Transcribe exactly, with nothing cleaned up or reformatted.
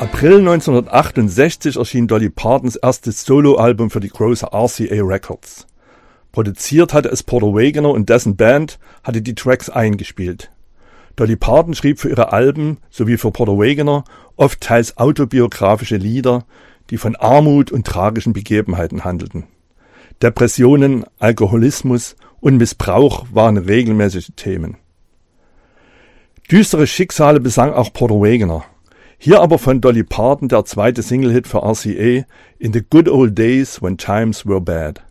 April neunzehnhundertachtundsechzig erschien Dolly Partons erstes Soloalbum für die große R C A Records. Produziert hatte es Porter Wagoner und dessen Band hatte die Tracks eingespielt. Dolly Parton schrieb für ihre Alben sowie für Porter Wagoner oft teils autobiografische Lieder, die von Armut und tragischen Begebenheiten handelten. Depressionen, Alkoholismus und Missbrauch waren regelmäßige Themen. Düstere Schicksale besang auch Porter Wagoner. Hier aber von Dolly Parton der zweite Single-Hit für R C A, In the Good Old Days When Times Were Bad.